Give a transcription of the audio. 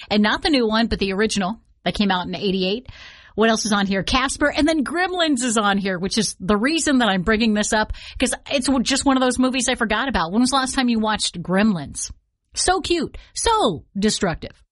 And not the new one, but the original that came out in '88. What else is on here? Casper, and then Gremlins is on here, which is the reason that I'm bringing this up, because it's just one of those movies I forgot about. When was the last time you watched Gremlins? So cute, so destructive.